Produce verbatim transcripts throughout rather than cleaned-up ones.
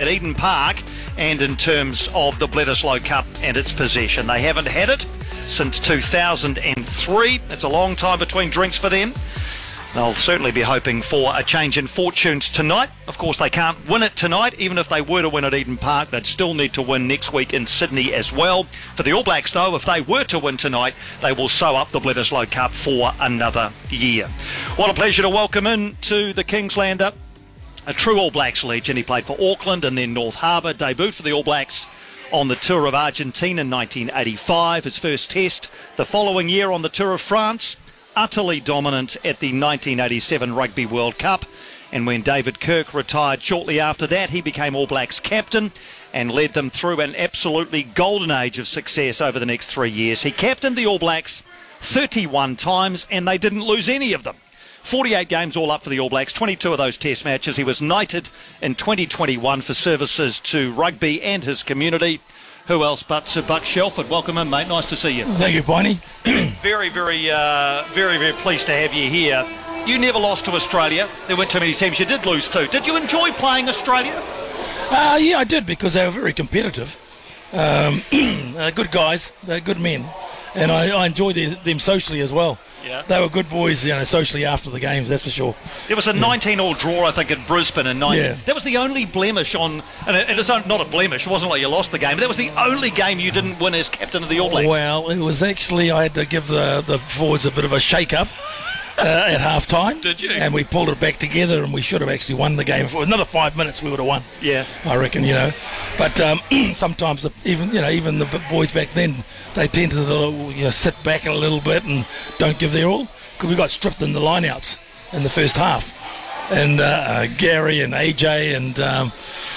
at Eden Park and in terms of the Bledisloe Cup and its possession. They haven't had it since two thousand three. It's a long time between drinks for them. They'll certainly be hoping for a change in fortunes tonight. Of course, they can't win it tonight. Even if they were to win at Eden Park, they'd still need to win next week in Sydney as well. For the All Blacks, though, if they were to win tonight, they will sew up the Bledisloe Cup for another year. What a pleasure to welcome in to the Kingslander a true All Blacks legend. He played for Auckland and then North Harbour. Debuted for the All Blacks on the Tour of Argentina in nineteen eighty-five. His first test the following year on the Tour of France. Utterly dominant at the nineteen eighty-seven Rugby World Cup. And when David Kirk retired shortly after that, he became All Blacks captain and led them through an absolutely golden age of success over the next three years. He captained the All Blacks thirty-one times and they didn't lose any of them. forty-eight games all up for the All Blacks, twenty-two of those test matches. He was knighted in twenty twenty-one for services to rugby and his community. Who else but Sir Buck Shelford? Welcome in, mate. Nice to see you. Thank you, Piney. very, very, uh, very, very pleased to have you here. You never lost to Australia. There weren't too many teams you did lose to. Did you enjoy playing Australia? Uh, yeah, I did, because they were very competitive. Um, they're good guys. They're good men. And I, I enjoyed their, them socially as well. Yeah. They were good boys, you know, socially after the games, that's for sure. There was a nineteen-all draw, I think, in Brisbane in nineteen. Yeah. That was the only blemish on, and it, it's not a blemish, it wasn't like you lost the game, but that was the only game you didn't win as captain of the All Blacks. Well, it was actually, I had to give the, the forwards a bit of a shake-up uh, at half-time. Did you? And we pulled it back together, and we should have actually won the game. For another five minutes, we would have won. Yeah. I reckon, you know. But um, sometimes, the, even you know, even the boys back then, they tend to you know, sit back a little bit and don't give their all. Because we got stripped in the lineouts in the first half. And uh, uh, Gary and A J and, um,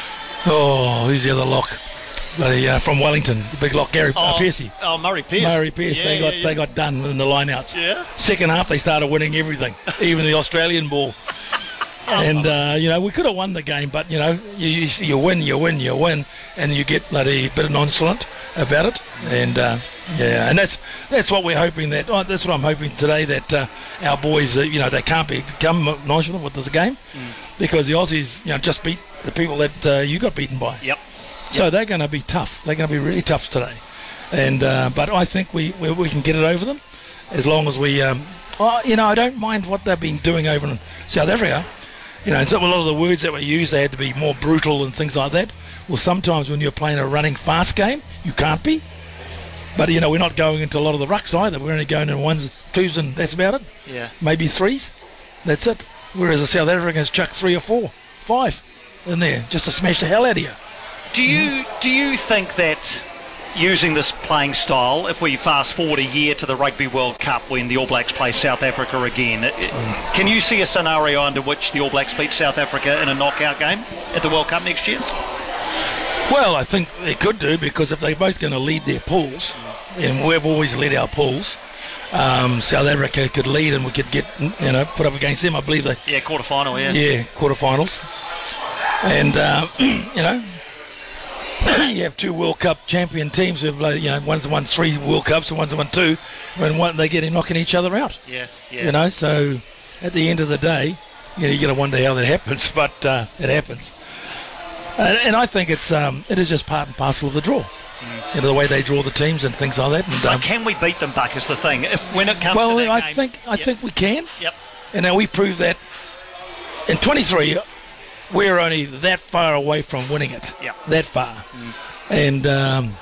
oh, who's the other lock? Bloody, uh, from Wellington, the big lock, Gary oh, uh, Piercy. Oh, Murray Pierce. Murray Pierce, yeah, they got yeah, yeah. they got done in the lineouts. Yeah. Second half, they started winning everything, even the Australian ball. And, uh, you know, we could have won the game, but, you know, you, you, you win, you win, you win, and you get bloody bit nonchalant about it. And, uh, yeah, and that's that's what we're hoping that, oh, that's what I'm hoping today, that uh, our boys, uh, you know, they can't be, become nonchalant with the game mm. because the Aussies, you know, just beat the people that uh, you got beaten by. Yep. So yep. they're going to be tough. They're going to be really tough today. And uh, but I think we, we we can get it over them as long as we, um, well, you know, I don't mind what they've been doing over in South Africa. You know, and so a lot of the words that were used, they had to be more brutal and things like that. Well, sometimes when you're playing a running fast game, you can't be. But, you know, we're not going into a lot of the rucks either. We're only going in ones, twos, and that's about it. Yeah. Maybe threes. That's it. Whereas the South Africans chuck three or four, five in there just to smash the hell out of you. Do you do you think that using this playing style, if we fast forward a year to the Rugby World Cup when the All Blacks play South Africa again, it, mm. can you see a scenario under which the All Blacks beat South Africa in a knockout game at the World Cup next year? Well, I think they could do, because if they're both going to lead their pools, and we've always led our pools, um, South Africa could lead and we could get, you know, put up against them. I believe they. Yeah, quarter final. Yeah. Yeah, quarterfinals, and uh, you know. You have two World Cup champion teams who've, you know, one's won three World Cups and one's won two, and one they get knocking each other out. Yeah, yeah. You know, so at the end of the day, you know, you got to wonder how that happens, but uh, it happens. And, and I think it's um, it is just part and parcel of the draw. Mm. You know, the way they draw the teams and things like that. And, um, like, can we beat them, Buck? Is the thing. If when it comes well, to that I game, think I yep. think we can. Yep. And now we proved that in twenty-three. We're only that far away from winning it. Yep. That far. Mm. And um,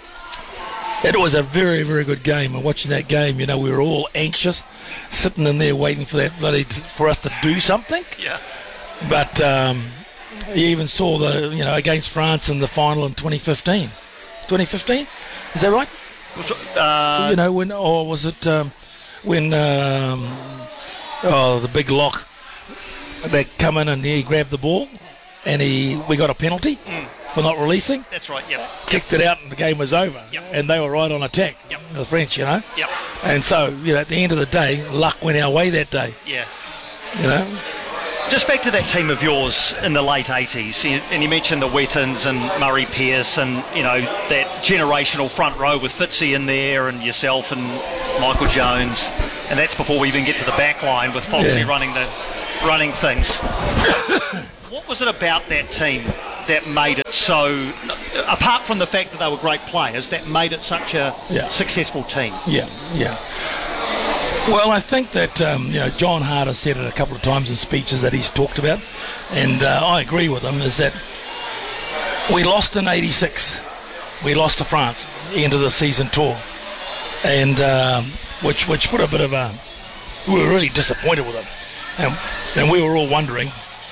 it was a very, very good game. And watching that game, you know, we were all anxious, sitting in there waiting for that bloody t- for us to do something. Yeah. But um, you even saw the, you know, against France in the final in twenty fifteen. twenty fifteen? Is that right? Uh, you know, when, or was it um, when, um, oh, the big lock, they come in and he grabbed the ball and he we got a penalty mm. for not releasing. That's right, yep. Kicked it out and the game was over. Yep. And they were right on attack, yep. the French, you know. Yep. And so, you know, at the end of the day, luck went our way that day. Yeah. You know. Just back to that team of yours in the late eighties, and you mentioned the Wettins and Murray Pierce and, you know, that generational front row with Fitzy in there and yourself and Michael Jones, and that's before we even get to the back line with Foxy yeah. running the running things. What was it about that team that made it so, apart from the fact that they were great players, that made it such a Yeah. successful team? Yeah, yeah. Well, I think that um, you know John Hart has said it a couple of times in speeches that he's talked about, and uh, I agree with him. Is that we lost in eighty-six, we lost to France, the end of the season tour, and um, which which put a bit of a we were really disappointed with them, and and we were all wondering.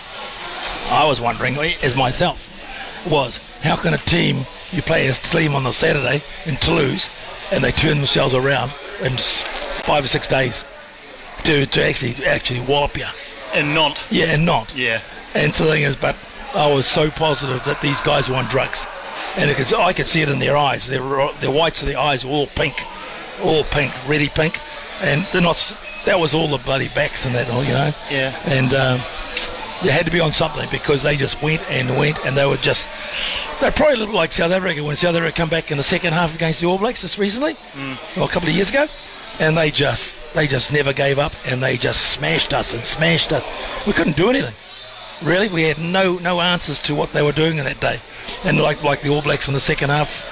I was wondering, as myself, was how can a team you play as team on the Saturday in Toulouse, and they turn themselves around in five or six days to, to actually actually wallop you. And not. Yeah, and not. Yeah. And so the thing is, but I was so positive that these guys were on drugs, and it could, I could see it in their eyes. Their their whites of their eyes were all pink, all pink, ready pink, and they're not. That was all the bloody backs and that, you know. Yeah. And um, they had to be on something because they just went and went, and they were just. They probably looked like South Africa when South Africa come back in the second half against the All Blacks just recently, mm. well, a couple of years ago, and they just they just never gave up, and they just smashed us and smashed us. We couldn't do anything, really. We had no no answers to what they were doing in that day, and like like the All Blacks in the second half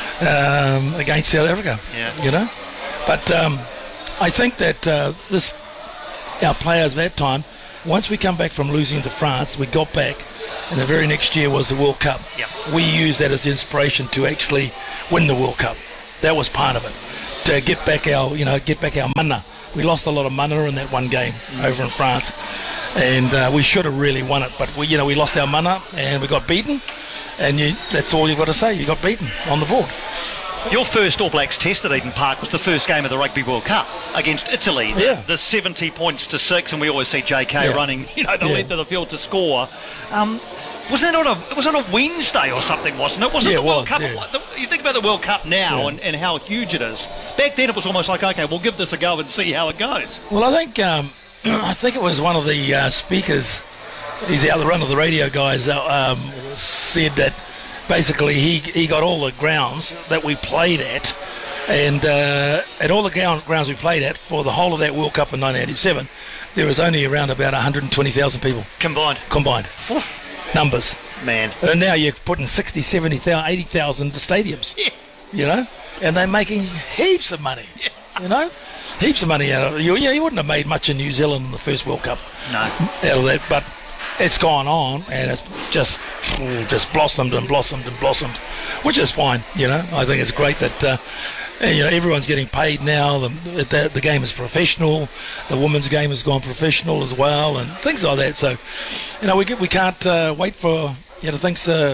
um, against South Africa, yeah. you know. But um, I think that uh, this our players at that time. Once we come back from losing to France, we got back, and the very next year was the World Cup. Yep. We used that as inspiration to actually win the World Cup. That was part of it. To get back our, you know, get back our mana. We lost a lot of mana in that one game mm. over in France, and uh, we should have really won it. But we, you know, we lost our mana and we got beaten, and you, that's all you've got to say. You got beaten on the board. Your first All Blacks test at Eden Park was the first game of the Rugby World Cup against Italy. Yeah. The, the seventy points to six, and we always see J K yeah. running, you know, the yeah. length of the field to score. Um, was that on a was it on a Wednesday or something? Wasn't it? Wasn't yeah, the World was, Cup? Yeah. The, you think about the World Cup now yeah. and, and how huge it is. Back then, it was almost like, okay, we'll give this a go and see how it goes. Well, I think um, I think it was one of the uh, speakers. He's the other one of the radio guys uh, um, said that. Basically, he he got all the grounds that we played at, and uh, at all the ground, grounds we played at for the whole of that World Cup in nineteen eighty-seven, there was only around about one hundred twenty thousand people. Combined? Combined. Oh. Numbers. Man. And now you're putting sixty, seventy thousand, eighty thousand to stadiums. Yeah. You know? And they're making heaps of money. Yeah. You know? Heaps of money out of it. You, you wouldn't have made much in New Zealand in the first World Cup. No. Out of that, but it's gone on, and it's just just blossomed and blossomed and blossomed, which is fine. You know, I think it's great that uh, you know everyone's getting paid now. The, the the game is professional. The women's game has gone professional as well, and things like that. So, you know, we get, we can't uh, wait for you know things to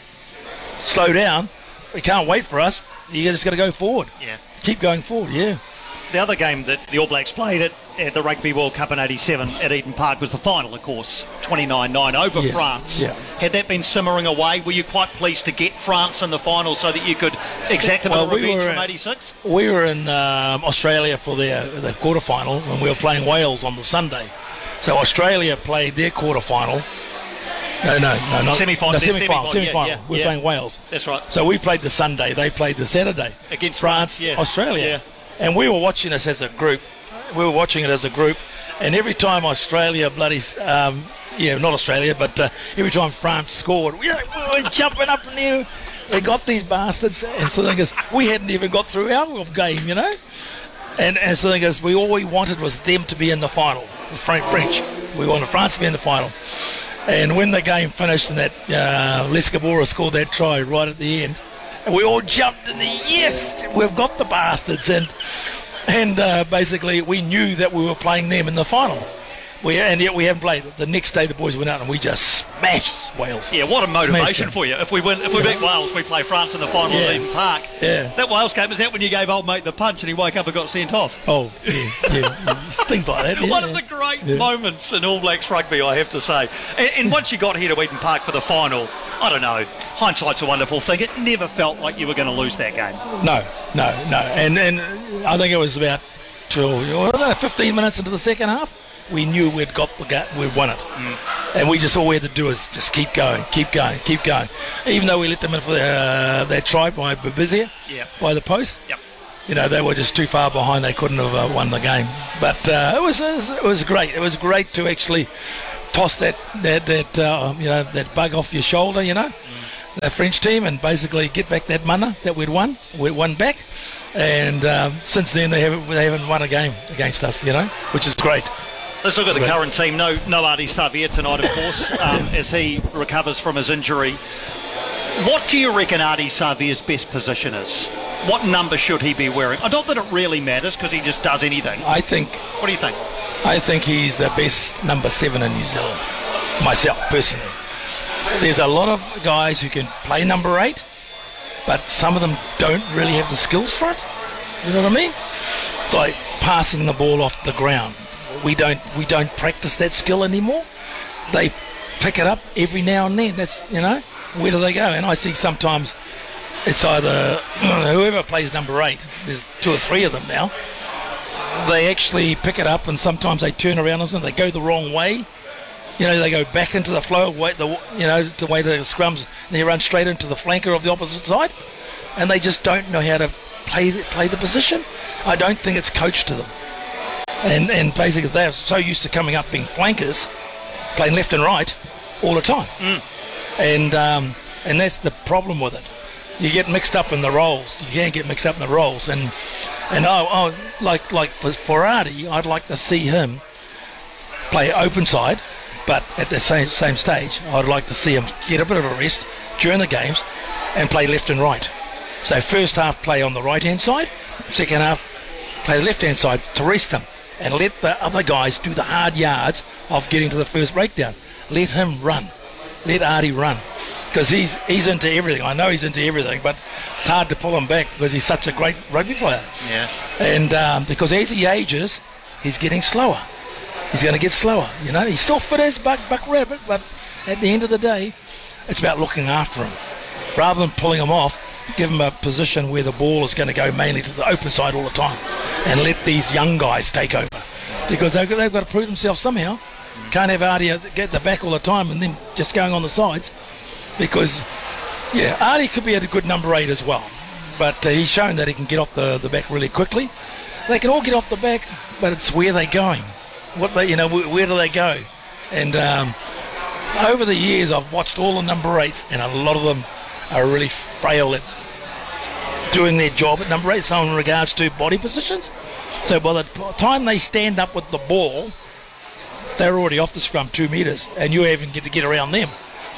slow down. We can't wait for us. You just got to go forward. Yeah. Keep going forward. Yeah. The other game that the All Blacks played at, at the Rugby World Cup in eighty-seven at Eden Park was the final, of course, twenty-nine nine over yeah. France. Yeah. Had that been simmering away, were you quite pleased to get France in the final so that you could exact a bit well, of revenge we from eighty-six? We were in um, Australia for their, their quarter-final, and we were playing Wales on the Sunday. So Australia played their quarter-final. No, no, no, not semi-final. No, semi-final. Semi-final. semi-final. Yeah, yeah, we were yeah. playing Wales. That's right. So we played the Sunday. They played the Saturday against France, France yeah. Australia. Yeah. And we were watching this as a group. We were watching it as a group, and every time Australia bloody, um, yeah, not Australia, but uh, every time France scored, we, we were jumping up in the air. We got these bastards, and so the thing is, we hadn't even got through our game, you know. And and so the thing is, we all we wanted was them to be in the final. French, we wanted France to be in the final. And when the game finished, and that uh, Les Cabora scored that try right at the end, and we all jumped in the yes, we've got the bastards, and. And uh, basically, we knew that we were playing them in the final. We, and yet we haven't played. The next day, the boys went out and we just smashed Wales. Yeah, what a motivation for you. If we win, if we beat Wales, we play France in the final yeah. at Eden Park. Yeah. That Wales game, is that when you gave old mate the punch and he woke up and got sent off? Oh, yeah, yeah. Things like that. Yeah, One yeah. of the great yeah. moments in All Blacks rugby, I have to say. And, and once you got here to Eden Park for the final, I don't know, hindsight's a wonderful thing. It never felt like you were going to lose that game. No, no, no. And, and I think it was about twelve, fifteen minutes into the second half. We knew we'd got the game, we'd won it, mm. and we just all we had to do is just keep going, keep going, keep going. Even though we let them in for their, uh, their try by Babizia, yep. by the post, yep. you know they were just too far behind. They couldn't have uh, won the game. But uh, it was it was it was great. It was great to actually toss that that that uh, you know that bug off your shoulder, you know, mm. the French team, and basically get back that mana that we'd won. We'd won back, and um, since then they haven't they haven't won a game against us, you know, which is great. Let's look at the Great. current team. No, no Ardie Savea tonight, of course, um, as he recovers from his injury. What do you reckon Ardie Savea's best position is? What number should he be wearing? Not that it really matters because he just does anything. I think What do you think? I think he's the best number seven in New Zealand. Myself, personally. There's a lot of guys who can play number eight, but some of them don't really have the skills for it. You know what I mean? It's like passing the ball off the ground. We don't we don't practice that skill anymore. They pick it up every now and then. That's, you know, where do they go? And I see sometimes it's either whoever plays number eight, there's two or three of them now, they actually pick it up and sometimes they turn around and they go the wrong way. You know, they go back into the flow, way the you know, the way the scrums, and they run straight into the flanker of the opposite side, and they just don't know how to play play the position. I don't think it's coached to them. And and basically they're so used to coming up being flankers, playing left and right all the time. Mm. And um, and that's the problem with it. You get mixed up in the roles. You can't get mixed up in the roles. And and oh, oh like like for, for Ardie, I'd like to see him play open side, but at the same same stage, I'd like to see him get a bit of a rest during the games and play left and right. So first half play on the right hand side, second half play the left hand side to rest him. And let the other guys do the hard yards of getting to the first breakdown. Let him run. Let Ardie run. Because he's he's into everything. I know he's into everything, but it's hard to pull him back because he's such a great rugby player. Yeah. And um, because as he ages, he's getting slower. He's going to get slower, you know. He's still fit as Buck, Buck Rabbit, but at the end of the day, it's about looking after him. Rather than pulling him off, give him a position where the ball is going to go mainly to the open side all the time, and let these young guys take over, because they've got, they've got to prove themselves somehow. Can't have Ardie get the back all the time and then just going on the sides, because yeah, Ardie could be at a good number eight as well, but uh, he's shown that he can get off the, the back really quickly. They can all get off the back, but it's where they're going, what they you know where, where do they go? And um, over the years I've watched all the number eights, and a lot of them are really frail at doing their job at number eight, so in regards to body positions. So by the time they stand up with the ball, they're already off the scrum two metres, and you haven't get to get around them.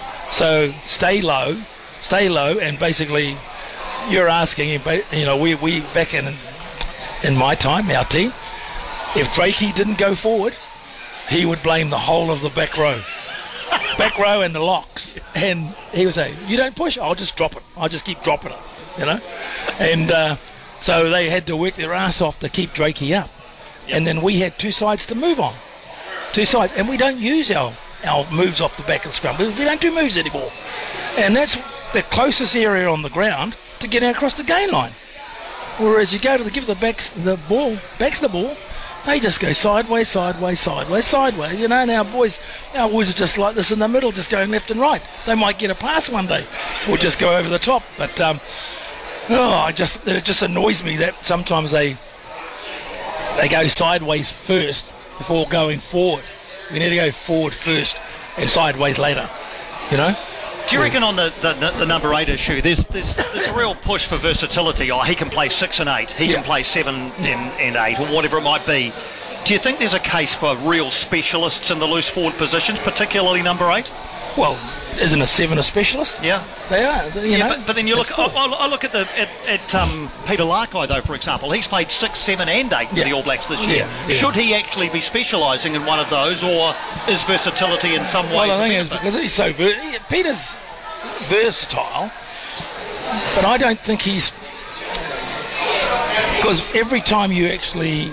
So stay low, stay low, and basically you're asking, you know, we, we back in in my time, our team, if Drakey didn't go forward, he would blame the whole of the back row. Back row and the locks. And he would say, you don't push, I'll just drop it. I'll just keep dropping it, you know. And uh, so they had to work their ass off to keep Drakey up. Yep. And then we had two sides to move on. Two sides. And we don't use our, our moves off the back of the scrum. We don't do moves anymore. And that's the closest area on the ground to get across the gain line. Whereas you go to the, give the backs the ball, backs the ball, they just go sideways, sideways, sideways, sideways. You know, and our boys, our boys are just like this in the middle, just going left and right. They might get a pass one day, or just go over the top. But um, oh, I just it just annoys me that sometimes they they go sideways first before going forward. We need to go forward first and sideways later. You know. Do you reckon on the, the, the number eight issue, there's, there's there's a real push for versatility? Oh, he can play six and eight, he yeah. can play seven and, and eight, or whatever it might be. Do you think there's a case for real specialists in the loose forward positions, particularly number eight? Well, isn't a seven a specialist? Yeah, they are. You yeah, know, but, but then you look. I, I look at the at, at um, Peter Larkai though, for example. He's played six, seven, and eight for yeah. the All Blacks this year. Yeah, yeah. Should he actually be specialising in one of those, or is versatility in some ways? Well, the thing a is, benefit? because he's so ver- Peter's versatile, but I don't think he's, because every time you actually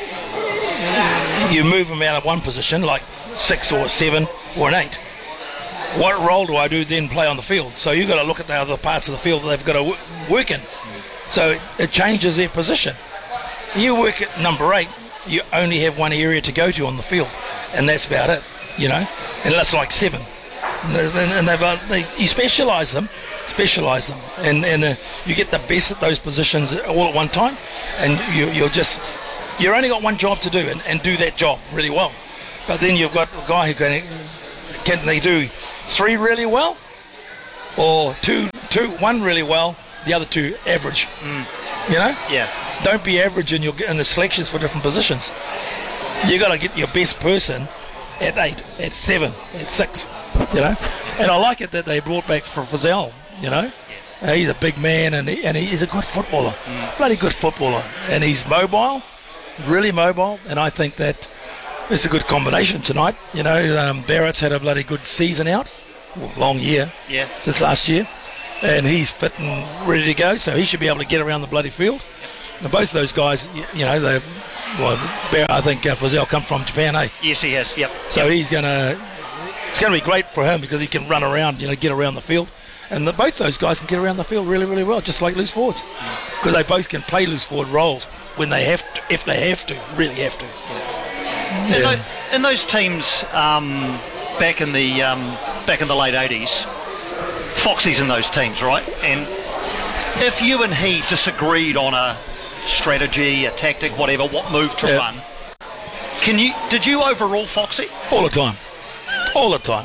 you move him out of one position, like six or seven or an eight, what role do I do then play on the field? So you've got to look at the other parts of the field that they've got to w- work in. So it changes their position. You work at number eight, you only have one area to go to on the field, and that's about it, you know. And that's like seven, and, and they've uh, they, you specialise them, specialise them, and and uh, you get the best at those positions all at one time, and you you're just you're only got one job to do, and, and do that job really well. But then you've got a guy who can can they do three really well, or two, two, one really well, the other two average. Mm. You know? Yeah. Don't be average in your in the selections for different positions. You got to get your best person at eight, at seven, at six. You know? And I like it that they brought back for Frizzell, you know? Uh, he's a big man, and, he, and he's a good footballer. Mm. Bloody good footballer. And he's mobile, really mobile, and I think that it's a good combination tonight. You know, um, Barrett's had a bloody good season out, well, long year, yeah, since last year, and he's fit and ready to go, so he should be able to get around the bloody field. And both of those guys, you, you know, they, well, Barrett, I think uh, Frizzell come from Japan, eh? Yes, he has, yep. So yep. he's going to, it's going to be great for him because he can run around, you know, get around the field. And the, both those guys can get around the field really, really well, just like loose forwards. Because they both can play loose forward roles when they have to, if they have to, really have to. Yeah. In, those, in those teams um, back in the um, back in the late eighties, Foxy's in those teams, right? And if you and he disagreed on a strategy, a tactic, whatever, what move to yeah. run, can you? Did you overrule Foxy? All the time. All the time.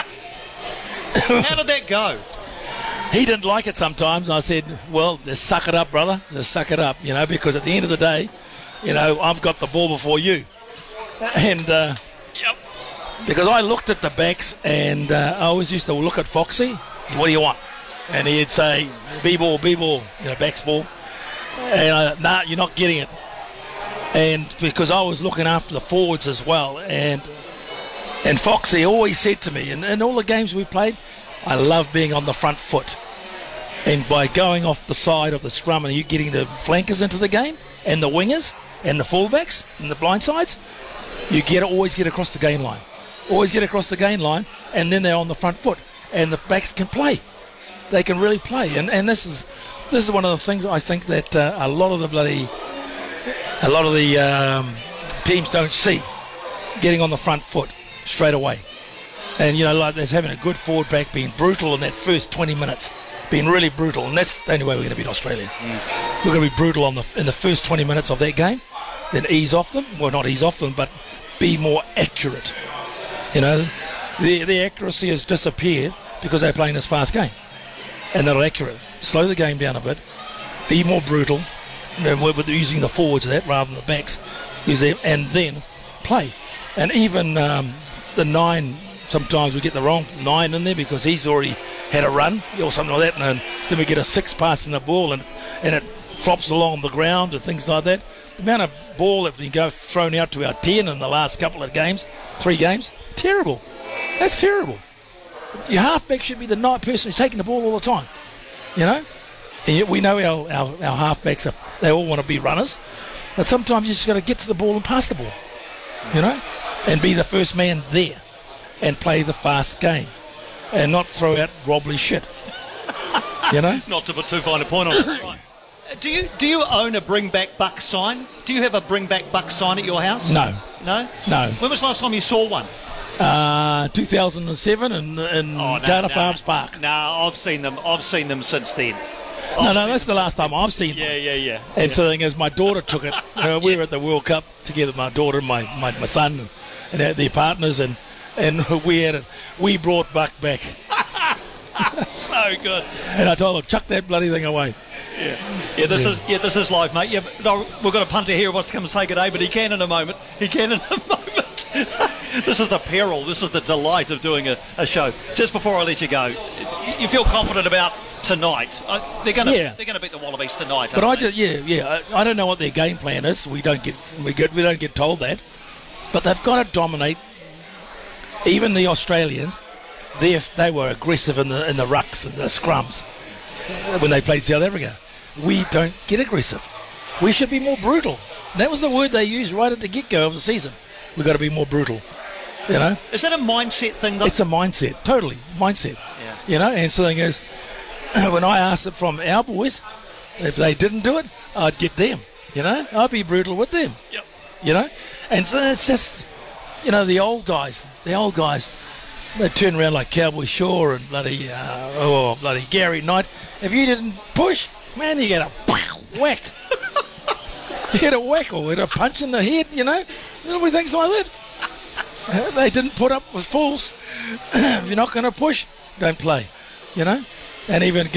How did that go? He didn't like it sometimes, and I said, well, just suck it up, brother. Just suck it up, you know, because at the end of the day, you know, I've got the ball before you. And uh, yep. because I looked at the backs, and uh, I always used to look at Foxy, what do you want? And he'd say, B-ball, B-ball, you know, backs ball. And I, nah, you're not getting it. And because I was looking after the forwards as well, and and Foxy always said to me, in, in all the games we played, I love being on the front foot. And by going off the side of the scrum and you getting the flankers into the game, and the wingers, and the fullbacks, and the blind sides, you get always get across the game line. Always get across the game line, and then they're on the front foot. And the backs can play. They can really play. And and this is this is one of the things I think that uh, a lot of the bloody, a lot of the um, teams don't see, getting on the front foot straight away. And, you know, like there's having a good forward back, being brutal in that first twenty minutes, being really brutal. And that's the only way we're going to beat Australia. Mm. We're going to be brutal on the in the first twenty minutes of that game, then ease off them. Well, not ease off them, but be more accurate. You know, the, the accuracy has disappeared because they're playing this fast game. And they're accurate. Slow the game down a bit. Be more brutal. With using the forwards of that rather than the backs. Use them, and then play. And even um, the nine... Sometimes we get the wrong nine in there because he's already had a run or something like that, and then we get a six passing the ball and and it flops along the ground and things like that. The amount of ball that we go thrown out to our ten in the last couple of games, three games, terrible. That's terrible. Your halfback should be the night person who's taking the ball all the time, you know. And yet we know our our, our halfbacks are they all want to be runners, but sometimes you just got to get to the ball and pass the ball, you know, and be the first man there. And play the fast game, and not throw out wobbly shit. You know, not to put too fine a point on it. Right. Do you do you own a Bring Back Buck sign? Do you have a Bring Back Buck sign at your house? No, no, no. When was the last time you saw one? Uh, two thousand seven in in oh, no, Dana no, Farms Park. No, I've seen them. I've seen them since then. I've no, no, that's the last time I've seen yeah, them. Yeah, yeah, yeah. And yeah. so the thing is, my daughter took it. Uh, we yeah. were at the World Cup together, my daughter and my, my, my son and, and uh, their partners, and. And we had it. We brought Buck back. So good. And I told him, chuck that bloody thing away. Yeah, yeah. This yeah. is yeah. This is live, mate. Yeah, no, we've got a punter here who wants to come and say good day, but he can in a moment. He can in a moment. This is the peril. This is the delight of doing a, a show. Just before I let you go, you feel confident about tonight? Uh, they're going to yeah. they're going to beat the Wallabies tonight. But I they? just yeah yeah. I, I don't know what their game plan is. We don't get we get we don't get told that. But they've got to dominate. Even the Australians, they they were aggressive in the in the rucks and the scrums when they played South Africa. We don't get aggressive. We should be more brutal. That was the word they used right at the get-go of the season. We've got to be more brutal. You know? Is that a mindset thing, though? It's a mindset, totally mindset. Yeah. You know, and so the thing is, when I asked it from our boys, if they didn't do it, I'd get them. You know, I'd be brutal with them. Yep. You know, and so it's just. You know, the old guys, the old guys, they turn around like Cowboy Shaw and bloody, uh, oh, bloody Gary Knight. If you didn't push, man, you get a whack. You get a whack or get a punch in the head, you know. Little things like that. They didn't put up with fools. If you're not going to push, don't play. you know, and even